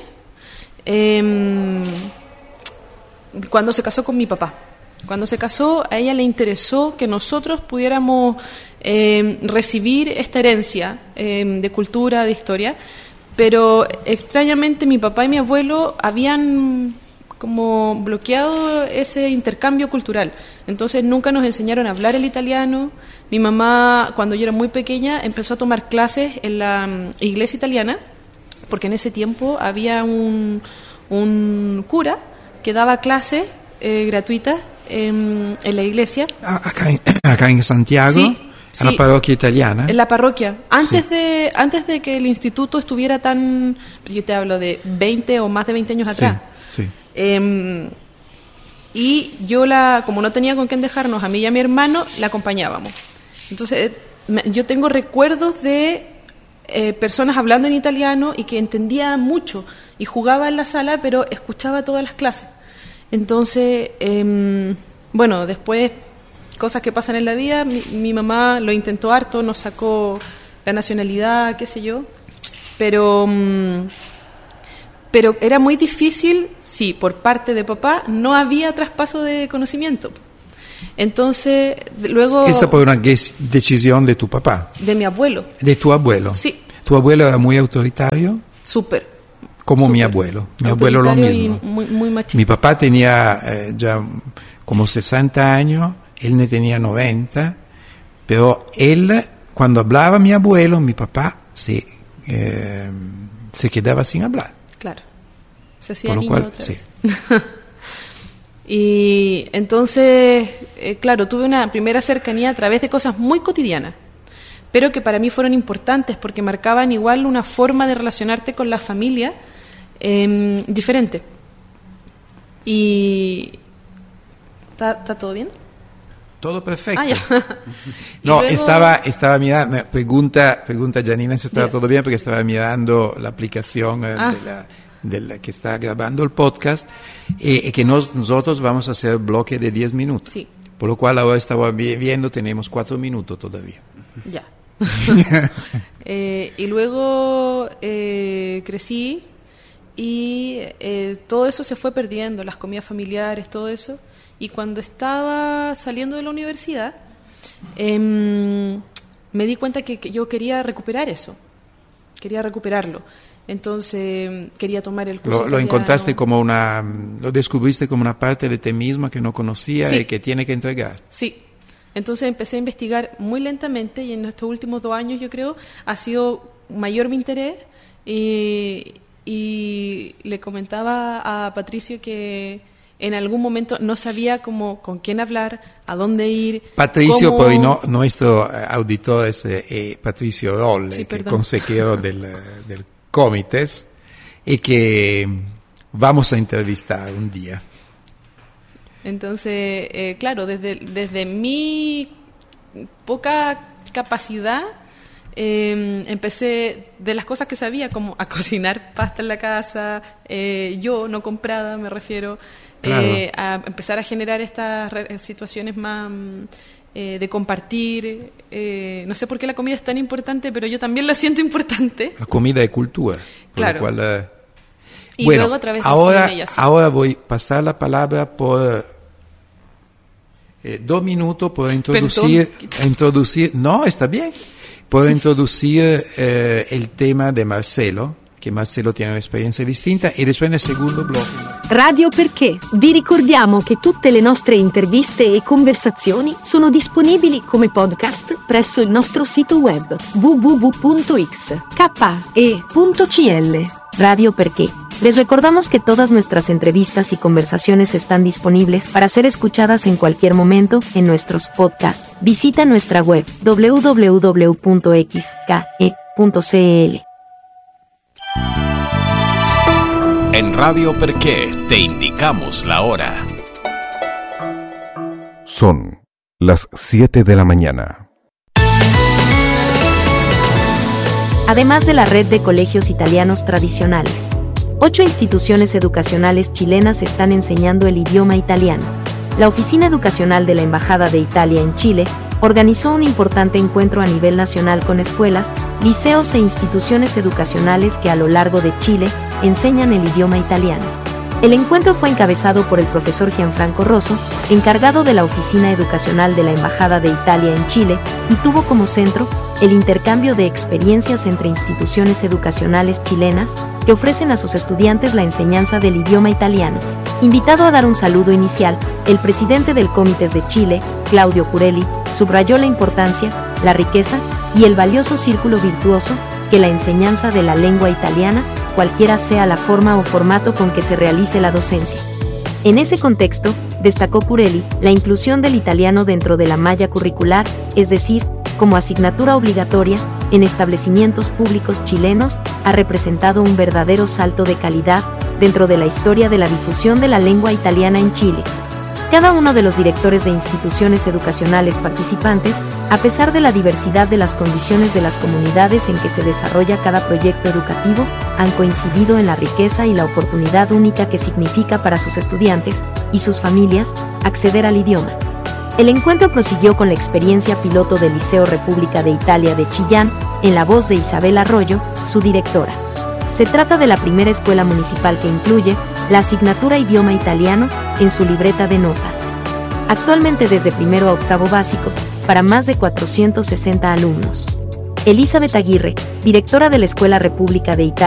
cuando se casó con mi papá. Cuando se casó, a ella le interesó que nosotros pudiéramos recibir esta herencia de cultura, de historia, pero extrañamente mi papá y mi abuelo habían como bloqueado ese intercambio cultural. Entonces nunca nos enseñaron a hablar el italiano. Mi mamá, cuando yo era muy pequeña, empezó a tomar clases en la iglesia italiana, porque en ese tiempo había un cura que daba clases gratuitas en la iglesia. Acá en Santiago, sí, en la parroquia italiana. En la parroquia. Antes de que el instituto estuviera tan... Yo te hablo de 20 o más de 20 años atrás. Sí. Y yo como no tenía con quién dejarnos, a mí y a mi hermano, la acompañábamos. Entonces, yo tengo recuerdos de personas hablando en italiano y que entendía mucho y jugaba en la sala, pero escuchaba todas las clases. Entonces, bueno, después, cosas que pasan en la vida, mi mamá lo intentó harto, nos sacó la nacionalidad, qué sé yo, Pero era muy difícil, sí, por parte de papá no había traspaso de conocimiento. Entonces, luego... Esta fue una decisión de tu papá. De mi abuelo. De tu abuelo. Sí. ¿Tu abuelo era muy autoritario? Súper. Como mi abuelo. Mi abuelo lo mismo. Muy machista. Mi papá tenía ya como 60 años, él no tenía 90, pero él, cuando hablaba mi abuelo, mi papá se quedaba sin hablar. Claro. Se hacía niño otra vez. Y entonces, claro, tuve una primera cercanía a través de cosas muy cotidianas, pero que para mí fueron importantes porque marcaban igual una forma de relacionarte con la familia diferente. Y... ¿Está todo bien? Todo perfecto. Ah, ya. No, luego... estaba mirando, pregunta Janina si estaba todo bien, porque estaba mirando la aplicación de la que está grabando el podcast, y que nosotros vamos a hacer bloque de 10 minutos. Sí. Por lo cual ahora estaba viendo, tenemos 4 minutos todavía. Ya. Y luego crecí y todo eso se fue perdiendo, las comidas familiares, todo eso. Y cuando estaba saliendo de la universidad, me di cuenta que yo quería recuperar eso, quería recuperarlo. Entonces quería tomar el curso. Lo encontraste como lo descubriste como una parte de ti misma que no conocía, sí, y que tiene que entregar. Sí. Entonces empecé a investigar muy lentamente y en estos últimos 2 años, yo creo, ha sido mayor mi interés y le comentaba a Patricio que en algún momento no sabía con quién hablar, a dónde ir. Patricio, poi nuestro auditor es Patricio Rolle, sí, que es consejero del Comites y que vamos a entrevistar un día. Entonces, claro, desde mi poca capacidad, empecé de las cosas que sabía, como a cocinar pasta en la casa, yo no comprada, me refiero, claro, a empezar a generar estas situaciones más de compartir. No sé por qué la comida es tan importante, pero yo también la siento importante. La comida es cultura. Claro. Por lo cual, y bueno, luego a través del cine y así. Ahora voy a pasar la palabra por 2 minutos para introducir. No, está bien. Puedo introducir el tema de Marcelo, che Marcelo tiene un'esperienza distinta, e después nel secondo blocco. Radio Perché. Vi ricordiamo che tutte le nostre interviste e conversazioni sono disponibili come podcast presso il nostro sito web www.xke.cl. Radio Perché. Les recordamos que todas nuestras entrevistas y conversaciones están disponibles para ser escuchadas en cualquier momento en nuestros podcasts. Visita nuestra web www.xke.cl. En Radio Perché te indicamos la hora. Son las 7 de la mañana. Además de la red de colegios italianos tradicionales, 8 instituciones educacionales chilenas están enseñando el idioma italiano. La Oficina Educacional de la Embajada de Italia en Chile organizó un importante encuentro a nivel nacional con escuelas, liceos e instituciones educacionales que a lo largo de Chile enseñan el idioma italiano. El encuentro fue encabezado por el profesor Gianfranco Rosso, encargado de la Oficina Educacional de la Embajada de Italia en Chile, y tuvo como centro el intercambio de experiencias entre instituciones educacionales chilenas que ofrecen a sus estudiantes la enseñanza del idioma italiano. Invitado a dar un saludo inicial, el presidente del Comites de Chile, Claudio Curelli, subrayó la importancia, la riqueza y el valioso círculo virtuoso que la enseñanza de la lengua italiana, cualquiera sea la forma o formato con que se realice la docencia. En ese contexto, destacó Curelli, la inclusión del italiano dentro de la malla curricular, es decir, como asignatura obligatoria, en establecimientos públicos chilenos, ha representado un verdadero salto de calidad dentro de la historia de la difusión de la lengua italiana en Chile. Cada uno de los directores de instituciones educacionales participantes, a pesar de la diversidad de las condiciones de las comunidades en que se desarrolla cada proyecto educativo, han coincidido en la riqueza y la oportunidad única que significa para sus estudiantes y sus familias acceder al idioma. El encuentro prosiguió con la experiencia piloto del Liceo República de Italia de Chillán, en la voz de Isabel Arroyo, su directora. Se trata de la primera escuela municipal que incluye la asignatura idioma italiano en su libreta de notas. Actualmente desde primero a octavo básico, para más de 460 alumnos. Elizabeth Aguirre, directora de la Escuela República de Italia,